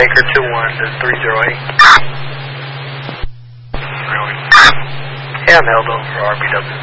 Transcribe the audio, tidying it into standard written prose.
Baker 21 to 308. Really? Yeah, I'm held over for RBW.